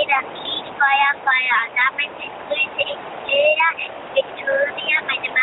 wieder Flieg, Feuer, Feuer. Und damit grüße ich Hilda, Victoria, meine